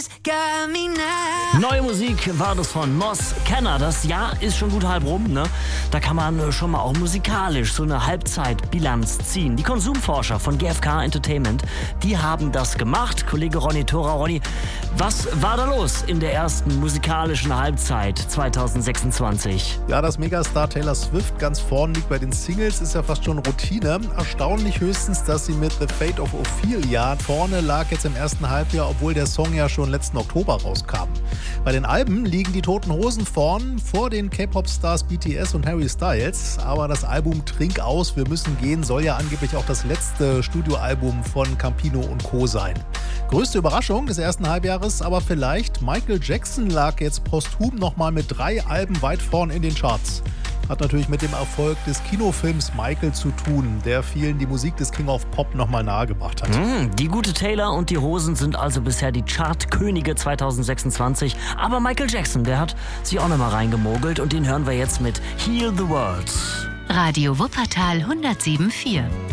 Neue Musik war das von Moss Kenner. Das Jahr ist schon gut halb rum, ne? Da kann man schon mal auch musikalisch so eine Halbzeitbilanz ziehen. Die Konsumforscher von GfK Entertainment, die haben das gemacht. Kollege Ronny Thora. Ronny, was war da los in der ersten musikalischen Halbzeit 2026? Ja, dass Megastar Taylor Swift ganz vorn liegt bei den Singles, ist ja fast schon Routine. Erstaunlich höchstens, dass sie mit The Fate of Ophelia vorne lag jetzt im ersten Halbjahr, obwohl der Song ja schon letzten Oktober rauskam. Bei den Alben liegen die Toten Hosen vorn vor den K-Pop-Stars BTS und Harry Styles. Aber das Album Trink aus, wir müssen gehen soll ja angeblich auch das letzte Studioalbum von Campino und Co. sein. Größte Überraschung des ersten Halbjahres, aber vielleicht Michael Jackson lag jetzt posthum nochmal mit 3 Alben weit vorn in den Charts. Hat natürlich mit dem Erfolg des Kinofilms Michael zu tun, der vielen die Musik des King of Pop nochmal nahegebracht hat. Die gute Taylor und die Hosen sind also bisher die Chartkönige 2026. Aber Michael Jackson, der hat sich auch nochmal reingemogelt und den hören wir jetzt mit Heal the World. Radio Wuppertal 107.4